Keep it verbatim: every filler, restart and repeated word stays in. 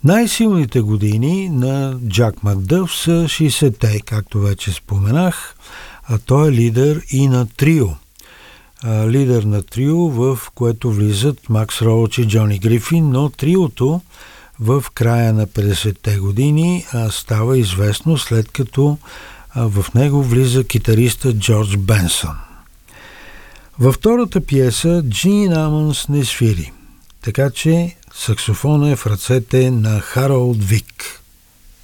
Най-силните години на Джак Макдъф са шейсетте, както вече споменах, а той е лидер и на трио. А, лидер на трио, в което влизат Макс Роуч и Джони Грифин, но триото в края на петдесетте години а, става известно, след като а, в него влиза китариста Джордж Бенсън. Във втората пиеса Джин Амонс не свири, така че саксофона е в ръцете на Харолд Вик.